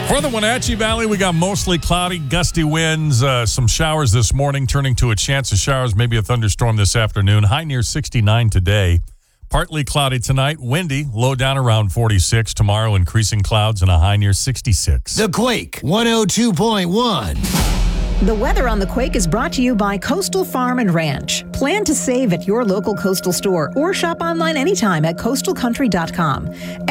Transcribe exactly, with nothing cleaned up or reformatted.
For the Wenatchee Valley, we got mostly cloudy, gusty winds, uh, some showers this morning, turning to a chance of showers, maybe a thunderstorm this afternoon. High near sixty-nine today. Partly cloudy tonight, windy, low down around forty-six. Tomorrow, increasing clouds and a high near sixty-six. The Quake one oh two point one. The weather on the Quake is brought to you by Coastal Farm and Ranch. Plan to save at your local Coastal store or shop online anytime at coastal country dot com.